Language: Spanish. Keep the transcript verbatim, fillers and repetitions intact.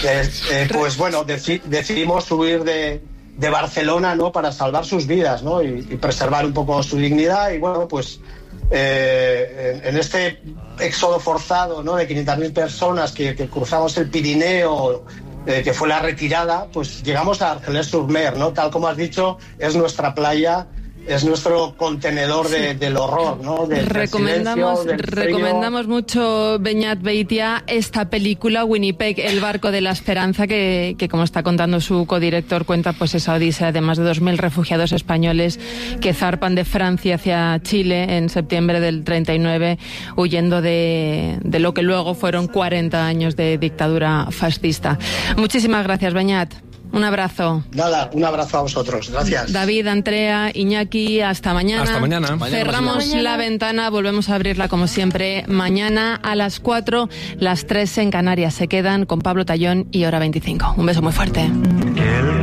Eh, eh, pues bueno, deci- decidimos subir de, de Barcelona, ¿no? Para salvar sus vidas, ¿no? Y, y preservar un poco su dignidad. Y bueno, pues eh, en, en este éxodo forzado, ¿no? De quinientas mil personas que, que cruzamos el Pirineo, eh, que fue la retirada, pues llegamos a Argelès-sur-Mer, ¿no? Tal como has dicho, es nuestra playa, es nuestro contenedor de, del horror, ¿no? De, recomendamos del silencio, del recomendamos mucho, Beñat Beitia, esta película Winnipeg, el barco de la esperanza, que, que como está contando su codirector, cuenta pues esa odisea de más de dos mil refugiados españoles que zarpan de Francia hacia Chile en septiembre del treinta y nueve, huyendo de, de lo que luego fueron cuarenta años de dictadura fascista. Muchísimas gracias, Beñat. Un abrazo. Nada, un abrazo a vosotros. Gracias. David, Andrea, Iñaki, hasta mañana. Hasta mañana. Cerramos mañana. la ventana, volvemos a abrirla como siempre mañana a las cuatro, las tres en Canarias. Se quedan con Pablo Tallón y Hora veinticinco. Un beso muy fuerte.